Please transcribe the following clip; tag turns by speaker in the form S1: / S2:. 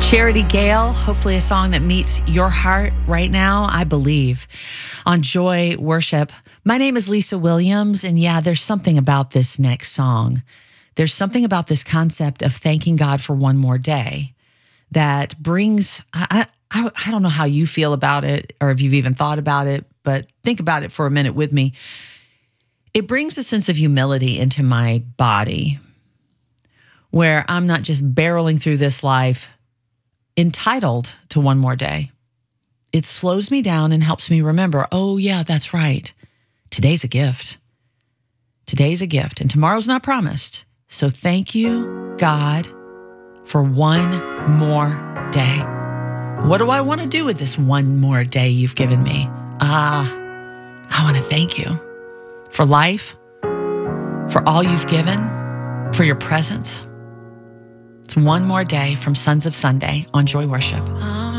S1: Charity Gale, hopefully a song that meets your heart right now, I believe, on Joy Worship. My name is Lisa Williams, and yeah, there's something about this next song. There's something about this concept of thanking God for one more day that brings, I don't know how you feel about it or if you've even thought about it, but think about it for a minute with me. It brings a sense of humility into my body where I'm not just barreling through this life entitled to one more day. It slows me down and helps me remember, oh yeah, that's right. Today's a gift. Today's a gift and tomorrow's not promised. So thank you, God, for one more day. What do I want to do with this one more day you've given me? I want to thank you for life, for all you've given, for your presence. It's one more day from Sons of Sunday on Joy Worship.